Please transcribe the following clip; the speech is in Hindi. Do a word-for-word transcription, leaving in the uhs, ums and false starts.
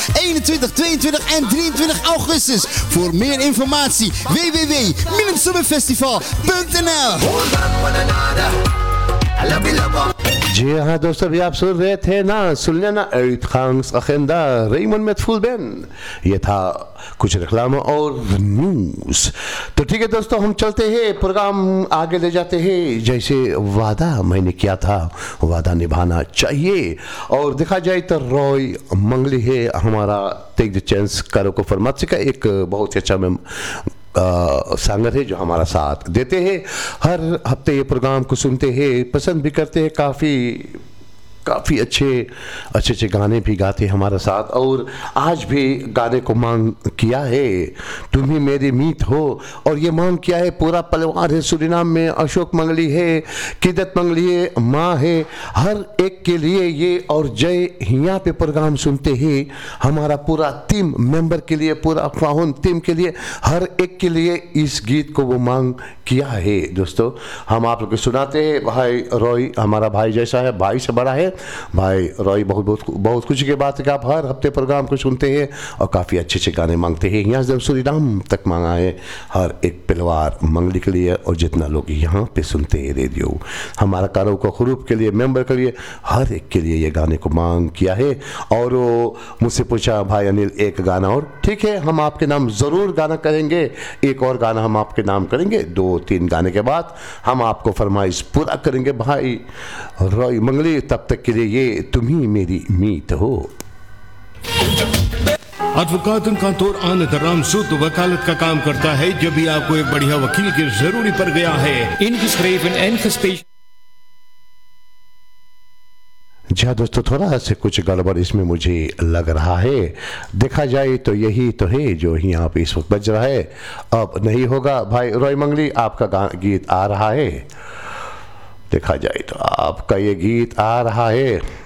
eenentwintig, tweeëntwintig en drieëntwintig augustus. Voor meer informatie w w w punt minim summer festival punt n l. जी हाँ दोस्तों, अभी आप सुन रहे थे ना, सुन लेना uitgangs agenda Raymond met full ben. ये था कुछ रिक्लाम और न्यूज. तो ठीक है दोस्तों, हम चलते हैं, प्रोग्राम आगे ले जाते हैं. जैसे वादा मैंने किया था, वादा निभाना चाहिए. और देखा जाए तो रॉय मंगली है हमारा टेक द चांस करो को फरमात का एक बहुत ही अच्छा में संगर है जो हमारा साथ देते हैं. हर हफ्ते ये प्रोग्राम को सुनते हैं, पसंद भी करते हैं. काफ़ी काफ़ी अच्छे अच्छे अच्छे गाने भी गाते हैं हमारा साथ. और आज भी गाने को मांग किया है, तुम ही मेरी मीत हो. और ये मांग किया है पूरा परिवार है सुरीनाम में. अशोक मंगली है, किदत मंगली है, माँ है, हर एक के लिए ये. और जय यहाँ पे प्रोग्राम सुनते हैं हमारा पूरा टीम मेंबर के लिए, पूरा फाहुन टीम के लिए, हर एक के लिए इस गीत को वो मांग किया है. दोस्तों हम आप लोग को सुनाते हैं. भाई रॉय हमारा भाई जैसा है, भाई से बड़ा है. भाई रॉय बहुत बहुत बहुत खुशी की बात है कि आप हर हफ्ते प्रोग्राम को सुनते हैं और काफ़ी अच्छे अच्छे गाने मांगते हैं. यहाँ से सूरीनाम तक मांगा है हर एक परिवार मंगली के लिए और जितना लोग यहाँ पे सुनते हैं रेडियो. हमारा कारों को ख्रूब के लिए, मेंबर के लिए, हर एक के लिए ये गाने को मांग किया है. और वो मुझसे पूछा भाई अनिल एक गाना और. ठीक है, हम आपके नाम ज़रूर गाना करेंगे. एक और गाना हम आपके नाम करेंगे. दो तीन गाने के बाद हम आपको फरमाइश पूरा करेंगे भाई रॉय मंगली. तब तक के लिए ये तुम ही मेरी मीत हो. एडवोकेटन कांतोर आन दराम सूद वकालत का काम करता है. जब भी आपको एक बढ़िया वकील की जरूरी पड़ गया है, ingeschreven en gespeeld. जी हाँ दोस्तों, थोड़ा से कुछ गड़बड़ इसमें मुझे लग रहा है. देखा जाए तो यही तो है जो यहाँ पे इस वक्त बज रहा है. अब नहीं होगा. भाई रॉय मंगली आपका गीत आ रहा है. देखा जाए तो आपका ये गीत आ रहा है.